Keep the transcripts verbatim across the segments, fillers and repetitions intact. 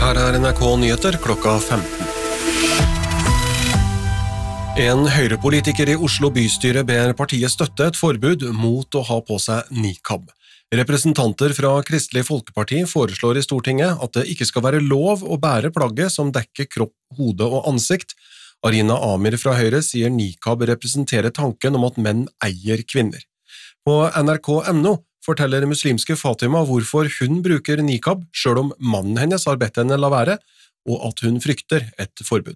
Her er N R K Nyheter klokka femten. En høyrepolitiker i Oslo bystyre ber partiet støtte et forbud mot å ha på seg niqab. Representanter fra Kristelig Folkeparti foreslår i Stortinget at det ikke skal være lov å bære plagget som dekker kropp, hode og ansikt. Arina Amir fra Høyre sier niqab representerer tanken om at menn eier kvinner. På N R K punktum no forteller muslimske Fatima hvorfor hun bruker niqab, selv om mannen hennes har bedt henne la være, og at hun frykter et forbud.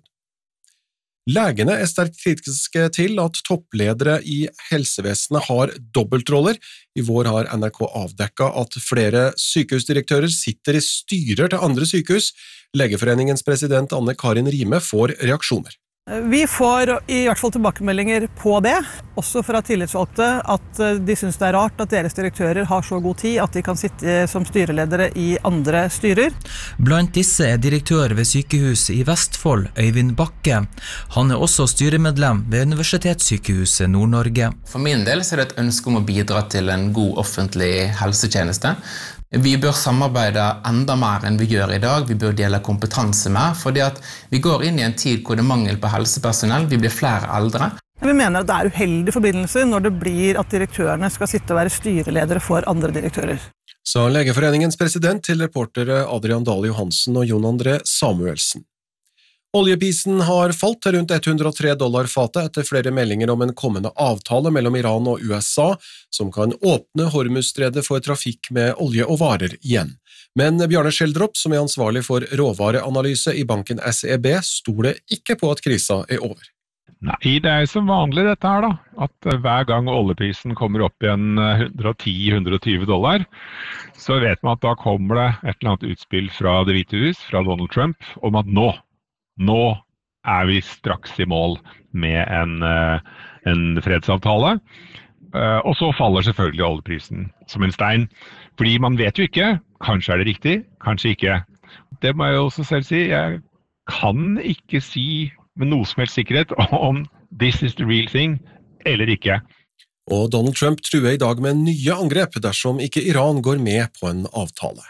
Legene er sterkt kritiske til at toppledere i helsevesenet har dobbeltroller. I vår har N R K avdekket at flere sykehusdirektører sitter i styrer til andre sykehus. Legeforeningens president Anne Karin Rime får reaksjoner. Vi får i hvert fall tilbakemeldinger på det, også fra tillitsvalgte, at de synes det er rart at deres direktører har så god tid at de kan sitte som styreledere i andre styrer. Blant disse er direktør ved sykehuset i Vestfold, Øyvind Bakke. Han er også styremedlem ved Universitetssykehuset Nord-Norge. For min del så er det et ønske om å bidra til en god offentlig helsetjeneste. Vi bør samarbeide enda mer enn vi gjør i dag. Vi bør dele kompetanse mer, fordi at vi går inn i en tid hvor det er mangel på helsepersonell. Vi blir flere eldre. Vi mener at det er uheldige forbindelser når det blir at direktørene skal sitte og være styreledere for andre direktører. Sa Legeforeningens president til reportere Adrian Dahl Johansen og Jon André Samuelsen. Oljeprisen har falt til rundt hundre og tre dollar fatet etter flere meldinger om en kommende avtale mellom Iran og U S A, som kan åpne Hormuzstredet for trafikk med olje og varer igjen. Men Bjarne Schjelderup, som er ansvarlig for råvareanalyse i banken S E B, stoler ikke på at krisa er over. Nei, det er jo som vanlig dette her da, at hver gang oljeprisen kommer opp igjen hundre og ti til hundre og tjue dollar, så vet man at da kommer det et eller annet utspill fra Det hvite hus, fra Donald Trump, om at nå, nå er vi straks i mål med en, en fredsavtale, og så faller selvfølgelig oljeprisen som en stein, fordi man vet jo ikke, kanskje er det riktig, kanskje ikke. Det må jeg jo også selv si, jeg kan ikke si med noe som helst sikkerhet om this is the real thing, eller ikke. Og Donald Trump truer i dag med nye angrep dersom ikke Iran går med på en avtale.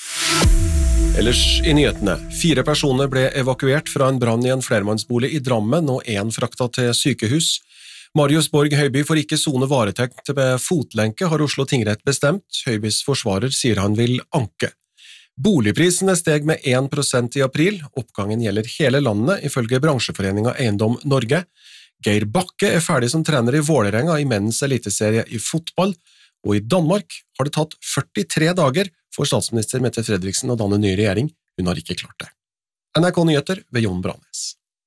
Ellers i nyhetene, fire personer ble evakuert fra en brann i en flermannsbolig i Drammen og en frakta til sykehus. Marius Borg Høiby får ikke sone varetekt med fotlenke, har Oslo tingrett bestemt. Høibys forsvarer sier han vil anke. Boligprisene steg med én prosent i april. Oppgangen gjelder hele landet, ifølge bransjeforeningen Eiendom Norge. Geir Bakke er ferdig som trener i Vålerenga i mennens eliteserie i fotball, og i Danmark har det tatt førtitre dager for statsminister Mette Fredriksen å danne ny regjering. Hun har ikke klart det. N R K Nyheter ved Jon Branes.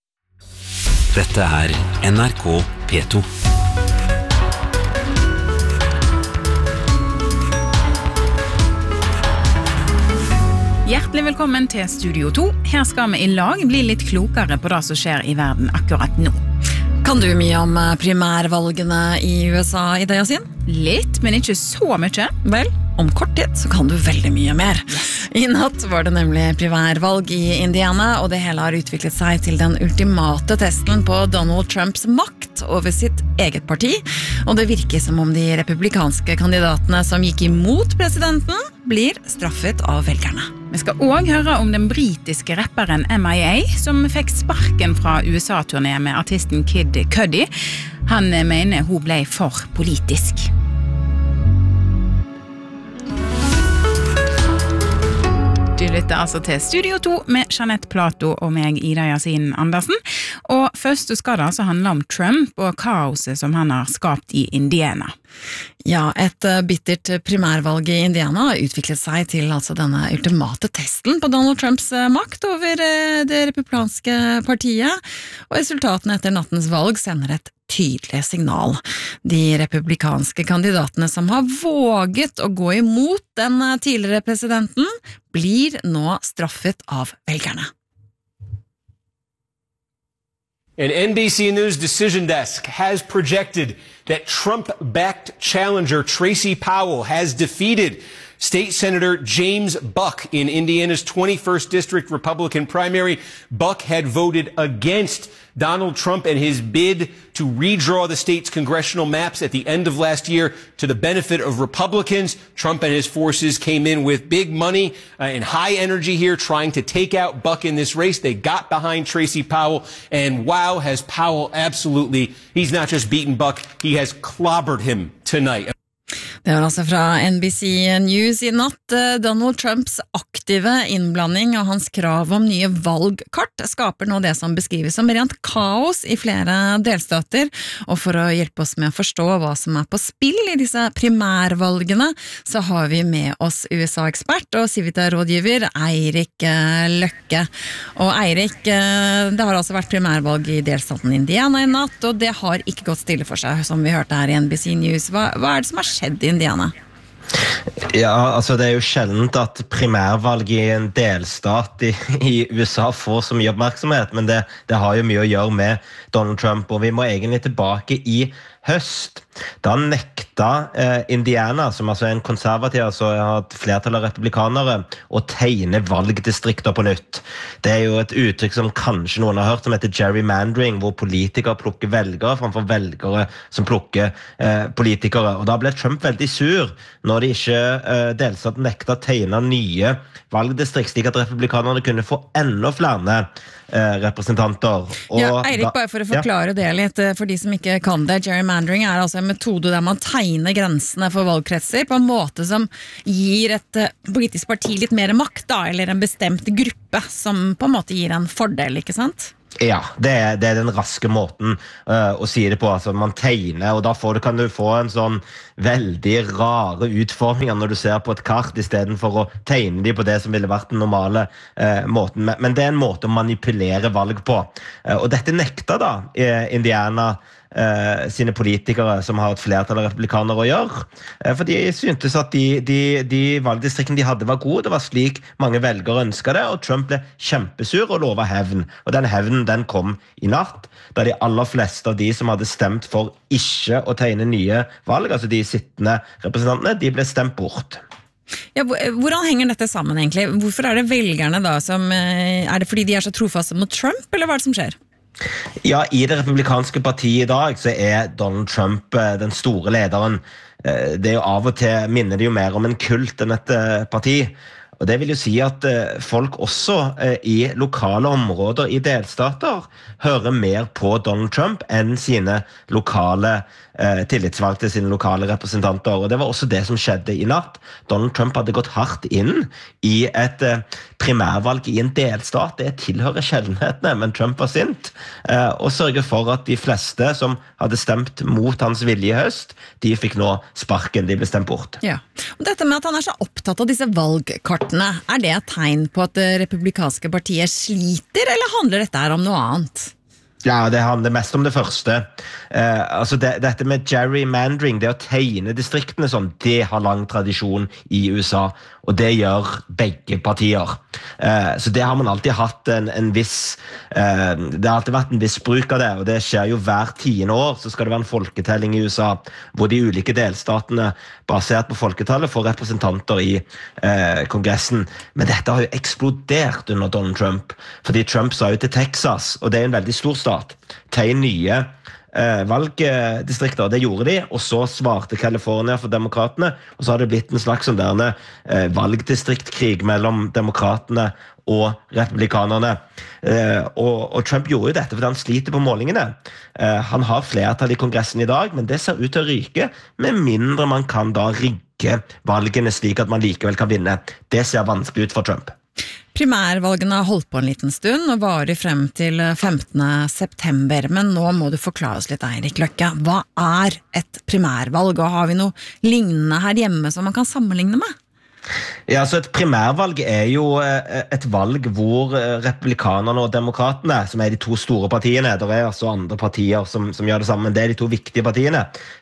Dette er N R K P to. Hjertelig velkommen til Studio to. Her skal vi i lag bli litt klokere på det som skjer i verden akkurat nå. Kan du mye om primærvalgene i U S A i det, Yasin? Litt, men ikke så mye. Vel, om kort tid så kan du veldig mye mer. I natt var det nemlig primærvalg i Indiana, og det hele har utviklet seg til den ultimate testen på Donald Trumps makt over sitt eget parti, og det virker som om de republikanske kandidatene som gikk imot presidenten blir straffet av velgerne. Vi skal også høre om den britiske rapperen M I A, som fikk sparken fra U S A-turné med artisten Kid Cudi. Han mener hun ble for politisk. Du lytter altså til Studio to med Jeanette Plato og meg, Ida Yasin Andersen. Og først skal det altså handle om Trump og kaoset som han har skapt i Indiana. Ja, et bittert primærvalg i Indiana har utviklet seg til altså denne ultimate testen på Donald Trumps makt over det republikanske partiet, og resultatene etter nattens valg sender et tydelig signal. De republikanske kandidatene som har våget å gå imot den tidligere presidenten, blir nå straffet av velgerne. An N B C News decision desk has projected that Trump-backed challenger Tracy Powell has defeated State Senator James Buck in Indiana's twenty-first District Republican primary. Buck had voted against Donald Trump and his bid to redraw the state's congressional maps at the end of last year to the benefit of Republicans. Trump and his forces came in with big money uh, and high energy here trying to take out Buck in this race. They got behind Tracy Powell, and wow, has Powell absolutely, he's not just beaten Buck, he has clobbered him tonight. Det var altså fra N B C News i natt. Donald Trumps aktive innblanding og hans krav om nye valgkart skaper nå det som beskrives som rent kaos i flere delstater, og for å hjelpe oss med å forstå hva som er på spill i disse primærvalgene, så har vi med oss U S A-ekspert og Civita-rådgiver Eirik Løkke. Og Eirik, det har altså vært primærvalg i delstaten Indiana i natt, og det har ikke gått stille for seg, som vi hørte her i N B C News. Hva, hva er det som har skjedd i Indiana? Ja, altså det er jo sjeldent at primærvalg i en delstat i, i U S A får så mye oppmerksomhet, men det, det har jo mye å gjøre med Donald Trump, og vi må egentlig tilbake i høst. Da nekta eh, Indiana, som altså er en konservativ, altså har et flertall av republikanere, å tegne valgdistrikter på nytt. Det er jo et uttrykk som kanskje noen har hørt, som heter gerrymandering, hvor politikere plukker velgere framfor velgere som plukker eh, politikere. Og da ble Trump veldig sur når de ikke eh, delstaten nekta å tegne nye valgdistrikt, slik at republikanerne kunne få enda flere eh, representanter. Og ja, Eirik, bare for å forklare ja. det litt, for de som ikke kan det, gerrymandering er altså en metode der man tegner grensene for valgkretser på en måte som gir et politisk parti litt mer makt, da, eller en bestemt gruppe som på en måte gir en fordel, ikke sant? Ja, det er, det er den raske måten uh, å si det på. Altså, man tegner, og da får du, kan du få en sånn veldig rare utforminger når du ser på et kart, i stedet for å tegne de på det som ville vært den normale uh, måten. Men, men det er en måte å manipulere valg på. Uh, og dette nekta da i Indiana Uh, sine politikere som har et flertall av republikanere å gjøre, uh, for de syntes at de, de, de valgdistriktene de hadde var gode, det var slik mange velgere ønsket det, og Trump ble kjempesur og lovet hevn, og den hevnen den kom i natt, da de aller fleste av de som hadde stemt for ikke å tegne nye valg, altså de sittende representantene, de ble stemt bort. Ja, hvordan henger dette sammen egentlig? Hvorfor er det velgerne da som, er det fordi de er så trofaste mot Trump, eller hva er det som skjer? Ja, i det republikanske partiet i dag så er Donald Trump den store lederen. Det er jo av og til minner det jo mer om en kult enn et parti. Og det vil jo si at folk også i lokale områder i delstater hører mer på Donald Trump enn sine lokale eh, tillitsvalgte, sine lokale representanter. Og det var også det som skjedde i natt. Donald Trump hadde gått hardt inn i et eh, primærvalg i en delstat. Det tilhører sjeldenhetene, men Trump var sint eh, og sørget for at de fleste som hadde stemt mot hans vilje i høst, de fikk nå sparken, de ble stemt bort. Ja. Og dette med at han er så opptatt av disse valgkartene, er det et tegn på at det republikanske partiet sliter, eller handler dette her om noe annet? Ja, det handler mest om det første. Eh, altså det, dette med gerrymandering, det å tegne distriktene sånn, det har lang tradisjon i U S A, og det gjør begge partier. Eh, så det har man alltid hatt en, en viss, eh, det har alltid vært en viss bruk av det, og det skjer jo hver tiende år, så skal det være en folketelling i U S A, hvor de ulike delstatene, basert på folketallet, får representanter i eh, kongressen. Men dette har jo eksplodert under Donald Trump, fordi Trump sa jo til Texas, og det er en veldig stor stat, tegn nye eh, valgdistrikter, det gjorde de, og så svarte California for demokratene, og så har det blitt en slags sånn derne eh, valgdistriktkrig mellom demokratene og republikanerne. Eh, og, og Trump gjorde jo dette fordi han sliter på målingene. Eh, han har flertall i kongressen i dag, men det ser ut til å ryke, med mindre man kan da rigge valgene slik at man likevel kan vinne. Det ser vanskelig ut for Trump. Primærvalgene har holdt på en liten stund og varer frem til femtende september, men nå må du forklare oss litt, Eirik Løkke. Hva er et primærvalg, og har vi noe lignende her hjemme som man kan sammenligne med? Ja, så et primærvalg er jo et valg hvor republikanerne og demokratene, som er de to store partiene, det er altså andre partier som, som gjør det samme, men det er de to viktige partiene,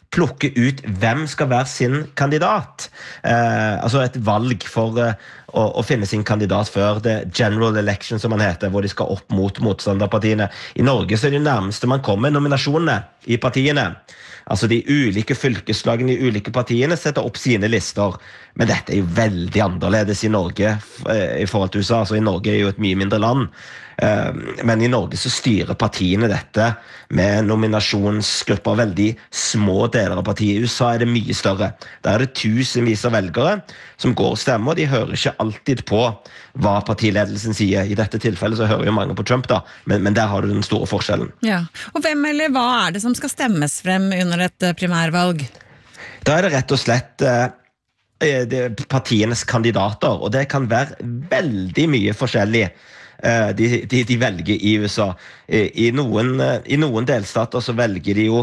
plukke ut hvem skal være sin kandidat. Eh, altså et valg for eh, å, å finne sin kandidat før det general election, som man heter, hvor de skal opp mot motstanderpartiene. I Norge så er det nærmeste man kommer nominasjonene i partiene. Altså de ulike fylkeslagene, de ulike partiene setter opp sine lister. Men dette er jo veldig annerledes i Norge i forhold til U S A. Altså i Norge er jo et mye mindre land. Men i Norge så styrer partiene dette med nominasjonsgrupper, veldig små deler av partiet. I U S A er det mye større. Der er det tusenvis av velgere som går og stemmer, og de hører ikke alltid på hva partiledelsen sier. I dette tilfellet så hører jo mange på Trump da, men, men der har du den store forskjellen. Ja, og hvem eller hva er det som skal stemmes frem under et primærvalg? Da er det rett og slett eh, det partienes kandidater, og det kan være veldig mye forskjellig. De, de, de velger i U S A. I noen, i noen delstater så velger de jo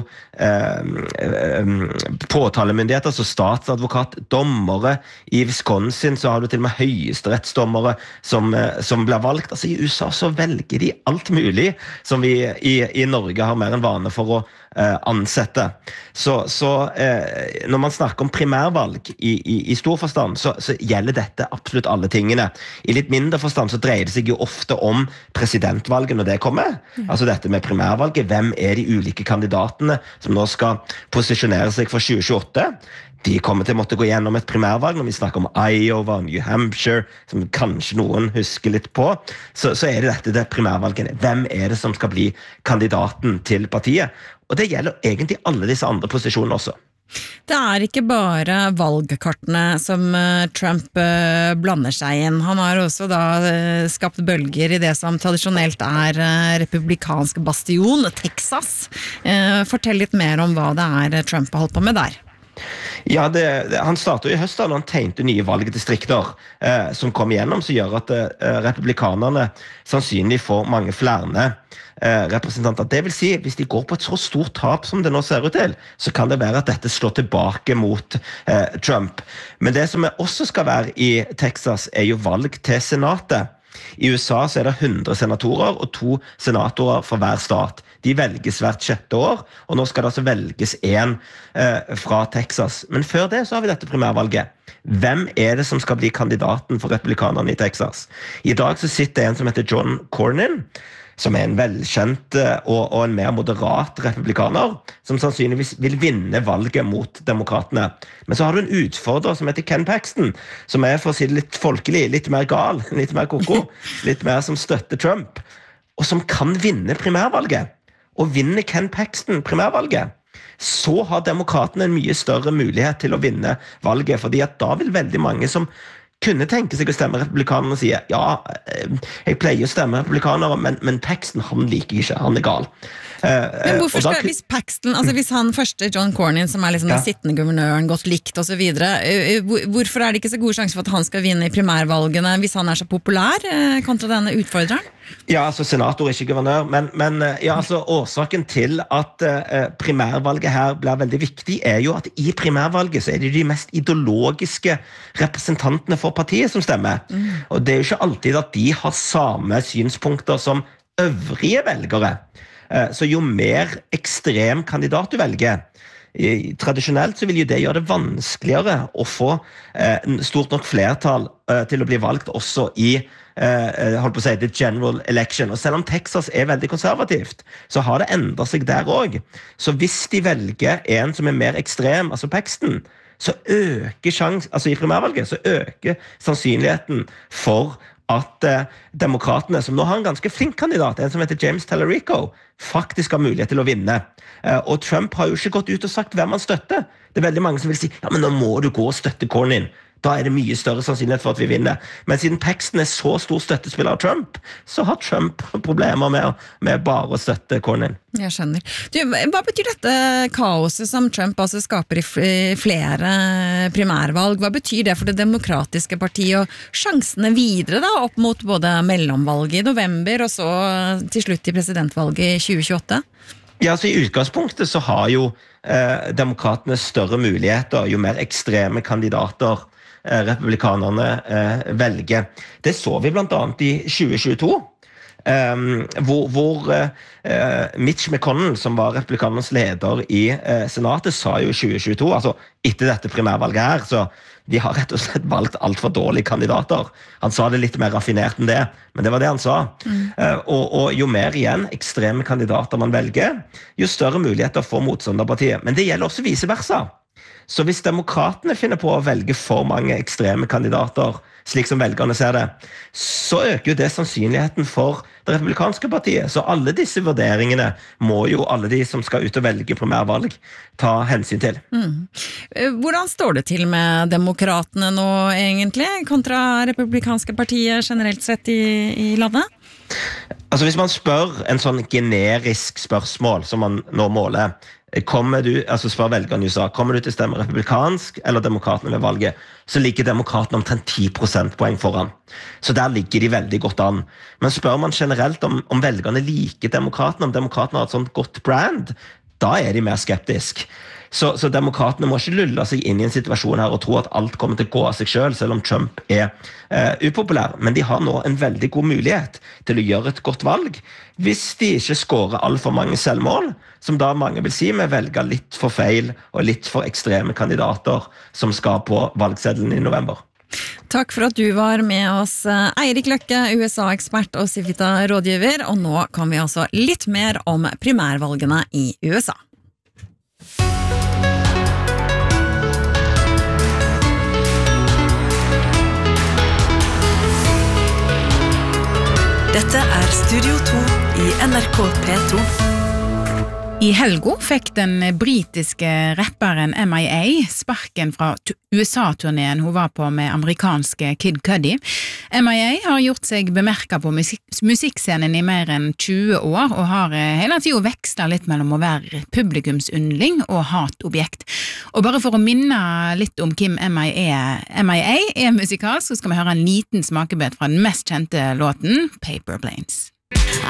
eh, påtalemyndigheter, altså statsadvokat, dommere. I Wisconsin så har du til og med høyesterettsdommere som, som blir valgt. Altså i U S A så velger de alt mulig som vi i, i Norge har mer enn vane for å eh, ansette. Så, så eh, når man snakker om primærvalg i, i, i stor forstand, så, så gjelder dette absolutt alle tingene. I litt mindre forstand så dreier det seg jo ofte om presidentvalget når det kommer. Mm. Altså dette med primærvalget. Hvem er de ulike kandidatene som nå skal posisjonere seg for tjue tjueåtte? De kommer til å måtte gå gjennom et primærvalg når vi snakker om Iowa, New Hampshire, som kanskje noen husker litt på. Så, så er det dette det primærvalget. Hvem er det som skal bli kandidaten til partiet? Og det gjelder egentlig alle disse andre posisjonene også. Det er ikke bare valgkartene som Trump blander seg inn. Han har også da skapt bølger i det som tradisjonelt er republikansk bastion, Texas. Fortell litt mer om hva det er Trump har holdt på med der. Ja, det, det, han startet i høst da han tegnte nye valgdistrikter eh, som kom igjennom, som gjør at eh, republikanerne sannsynlig får mange flere eh, representanter. Det vil si, hvis de går på et så stort tap som det nå ser ut til, så kan det være at dette slår tilbake mot eh, Trump. Men det som også skal være i Texas er jo valg til senatet. I U S A så er det hundre senatorer og to senatorer for hver stat. De velges hvert sjette år, og nå skal det altså velges en eh, fra Texas. Men før det så har vi dette primærvalget. Hvem er det som skal bli kandidaten for republikanerne i Texas? I dag så sitter en som heter John Cornyn, som er en velkjent og, og en mer moderat republikaner, som sannsynligvis vil vinne valget mot demokratene. Men så har du en utfordrer som heter Ken Paxton, som er, for å si det litt folkelig, litt mer gal, litt mer koko, litt mer som støtter Trump, og som kan vinne primærvalget. Og vinner Ken Paxton primærvalget, så har demokratene en mye større mulighet til å vinne valget, fordi at da vil veldig mange som kunne tenke seg å stemme republikanerne og si ja, jeg pleier å stemme republikanere, men, men Paxton, han liker ikke, han er gal. Men hvorfor skal, hvis Paxton, altså hvis han første John Cornyn, som er liksom ja. Den sittende guvernøren, godt likt og så videre, hvorfor er det ikke så gode sjanser for at han skal vinne i primærvalgene hvis han er så populær kontra denne utfordreren? Ja, altså senator er ikke guvernør, men, men ja, altså, årsaken til at uh, primærvalget her blir veldig viktig er jo at i primærvalget så er det de mest ideologiske representantene for partiet som stemmer. Mm. Og det er jo ikke alltid at de har samme synspunkter som øvrige velgere. Uh, så jo mer ekstrem kandidat du velger, I, tradisjonelt så vil jo det gjøre det vanskeligere å få uh, stort nok flertall uh, til å bli valgt også i Uh, holdt på å si, the general election. Og selv om Texas er veldig konservativt, så har det endret seg der også. Så hvis de velger en som er mer ekstrem, altså Paxton, så øker sjans, altså i primærvalget, så øker sannsynligheten for at uh, demokratene, som nå har en ganske flink kandidat, en som heter James Tallarico, faktisk har mulighet til å vinne. Uh, og Trump har jo ikke gått ut og sagt hvem han støtter. Det er veldig mange som vil si, ja, men nå må du gå og støtte Cornyn. Da er det mye større sannsynlighet for at vi vinner. Men siden Paxton er så stor støttespiller av Trump, så har Trump problemer med, med bare å støtte Cornyn. Jeg skjønner. Du, hva betyr dette kaoset som Trump altså skaper i flere primærvalg? Hva betyr det for det demokratiske partiet og sjansene videre da, opp mot både mellomvalget i november og så til slutt i presidentvalget i tjue tjueåtte? Ja, altså I utgangspunktet så har jo eh, demokratene større muligheter, jo mer ekstreme kandidater republikanerne eh, velger. Det så vi blant annet i tjue tjueto. Um, hvor, hvor uh, Mitch McConnell, som var republikanernes leder i uh, senatet, sa jo i tjue tjueto, altså etter dette primærvalget her, så de har rett og slett valgt alt for dårlige kandidater. Han sa det litt mer raffinert enn det, men det var det han sa. Mm. Uh, og, og jo mer igjen ekstreme kandidater man velger, jo større muligheter for motstanderpartiet. Men det gjelder også vice versa. Så hvis demokratene finner på å velge for mange ekstreme kandidater, slik som velgerne ser det, så øker jo det sannsynligheten for det republikanske partiet. Så alle disse vurderingene må jo alle de som skal ut og velge primærvalg ta hensyn til. Mm. Hvordan står det til med demokratene nå egentlig, kontra republikanske partiet generelt sett i, i landet? Altså hvis man spør en sånn generisk spørsmål som man nå måler, kommer du, altså spør velgerne i U S A, kommer du til å stemme republikansk eller demokratene ved valget, så ligger demokratene omtrent ti prosentpoeng foran. Så der ligger de veldig godt an. Men spør man generelt om, om velgerne liker demokratene, om demokratene har et sånt godt brand, da er de mer skeptisk. Så, så demokratene må ikke lulle seg inn i en situasjon her og tro at alt kommer til å gå av seg selv, selv om Trump er uh, upopulær. Men de har nå en veldig god mulighet til å gjøre et godt valg, hvis de ikke skårer alt for mange selvmål, som da mange vil si med velge litt for feil og litt for ekstreme kandidater som skal på valgseddelen i november. Takk for at du var med oss, Eirik Løkke, U S A-ekspert og Civita-rådgiver, og nå kan vi også litt mer om primærvalgene i U S A. Dette er Studio to i N R K P to. I helgo fikk den britiske rapperen M I A sparken fra U S A-turneen hun var på med amerikanske Kid Cudi. M I A har gjort seg bemerket på musik musikkscenen i mer enn tjue år, og har hele tiden vekslet litt mellom å være publikumsyndling og hatobjekt. Og bare for å minne litt om hvem M I A, M I A er musikalsk, så skal vi høre en liten smakebit fra den mest kjente låten, Paper Planes.